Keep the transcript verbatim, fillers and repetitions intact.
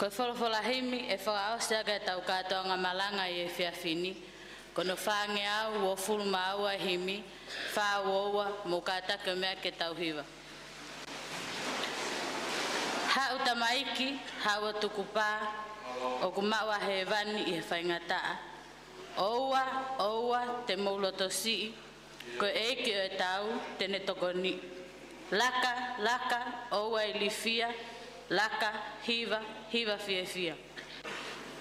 Ko folofola himi e whakaosia ka tau katoa ngā malanga i e whiawhini. Kono whange au o fulma aua himi, whaoua mo kātaka mea ke tau hiwa. Hau tamaiki, hau o tukupā, o kumawa he vani i he whaingataa. Oua, oua, te mauloto sii, ko eiki o e tau, tene tokoni. Laka, laka, oua i lifia, laka, hiva, hiva fia fia.